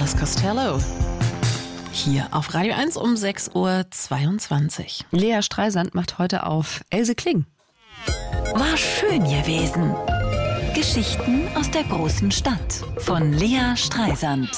Elvis Costello. Hier auf Radio 1 um 6:22 Uhr. Lea Streisand macht heute auf Else Kling. War schön gewesen. Geschichten aus der großen Stadt von Lea Streisand.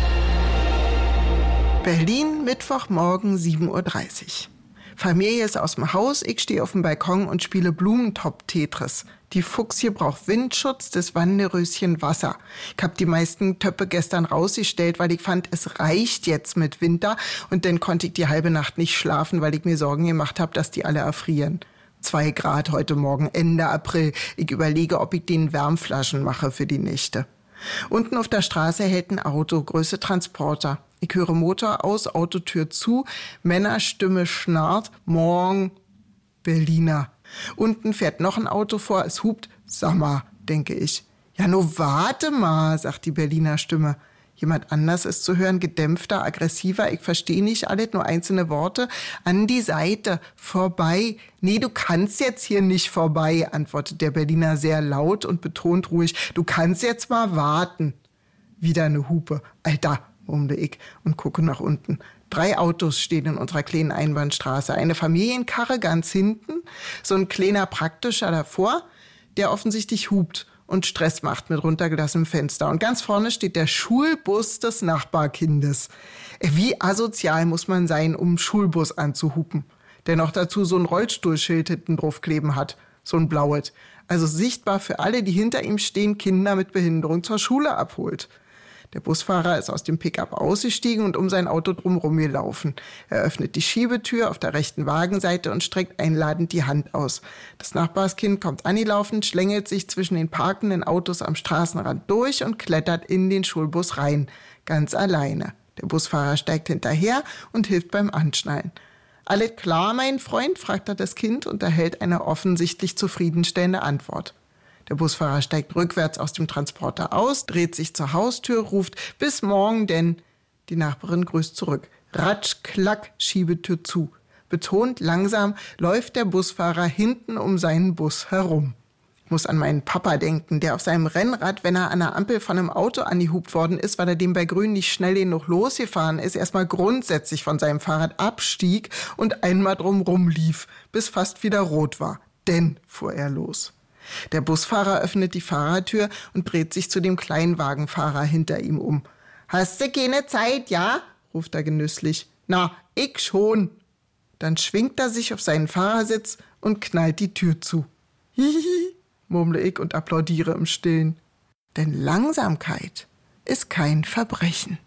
Berlin, Mittwochmorgen, 7:30 Uhr. Familie ist aus dem Haus, ich stehe auf dem Balkon und spiele Blumentopf-Tetris. Die Fuchsie braucht Windschutz, das Wanderöschen Wasser. Ich hab die meisten Töpfe gestern rausgestellt, weil ich fand, es reicht jetzt mit Winter. Und dann konnte ich die halbe Nacht nicht schlafen, weil ich mir Sorgen gemacht habe, dass die alle erfrieren. 2 Grad heute Morgen, Ende April. Ich überlege, ob ich denen Wärmflaschen mache für die Nächte. Unten auf der Straße hält ein Auto, Größe Transporter. Ich höre Motor aus, Autotür zu, Männerstimme schnarrt, morgen, Berliner. Unten fährt noch ein Auto vor, es hupt, Sommer, denke ich. Ja, nur warte mal, sagt die Berliner Stimme. Jemand anders ist zu hören, gedämpfter, aggressiver, ich verstehe nicht alles, nur einzelne Worte. An die Seite, vorbei. Nee, du kannst jetzt hier nicht vorbei, antwortet der Berliner sehr laut und betont ruhig. Du kannst jetzt mal warten. Wieder eine Hupe. Alter, murmle ich und gucke nach unten. 3 Autos stehen in unserer kleinen Einbahnstraße. Eine Familienkarre ganz hinten, so ein kleiner Praktischer davor, der offensichtlich hupt und Stress macht mit runtergelassenem Fenster. Und ganz vorne steht der Schulbus des Nachbarkindes. Wie asozial muss man sein, um einen Schulbus anzuhupen, der noch dazu so ein Rollstuhlschild hinten draufkleben hat, so ein blaues. Also sichtbar für alle, die hinter ihm stehen, Kinder mit Behinderung zur Schule abholt. Der Busfahrer ist aus dem Pickup ausgestiegen und um sein Auto drumherum gelaufen. Er öffnet die Schiebetür auf der rechten Wagenseite und streckt einladend die Hand aus. Das Nachbarskind kommt angelaufen, schlängelt sich zwischen den parkenden Autos am Straßenrand durch und klettert in den Schulbus rein, ganz alleine. Der Busfahrer steigt hinterher und hilft beim Anschnallen. Alles klar, mein Freund? Fragt er das Kind und erhält eine offensichtlich zufriedenstellende Antwort. Der Busfahrer steigt rückwärts aus dem Transporter aus, dreht sich zur Haustür, ruft, bis morgen denn. Die Nachbarin grüßt zurück. Ratsch, klack, Schiebetür zu. Betont langsam läuft der Busfahrer hinten um seinen Bus herum. Ich muss an meinen Papa denken, der auf seinem Rennrad, wenn er an der Ampel von einem Auto angehupt worden ist, weil er dem bei Grün nicht schnell genug losgefahren ist, erstmal grundsätzlich von seinem Fahrrad abstieg und einmal drumrum lief, bis fast wieder rot war. Denn fuhr er los. Der Busfahrer öffnet die Fahrertür und dreht sich zu dem Kleinwagenfahrer hinter ihm um. »Hast du keine Zeit, ja?« ruft er genüsslich. »Na, ich schon.« Dann schwingt er sich auf seinen Fahrersitz und knallt die Tür zu. »Hihihi«, murmle ich und applaudiere im Stillen. Denn Langsamkeit ist kein Verbrechen.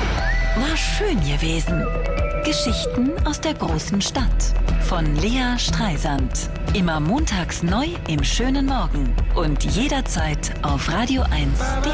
War schön gewesen. Geschichten aus der großen Stadt von Lea Streisand. Immer montags neu im schönen Morgen und jederzeit auf radio1.de.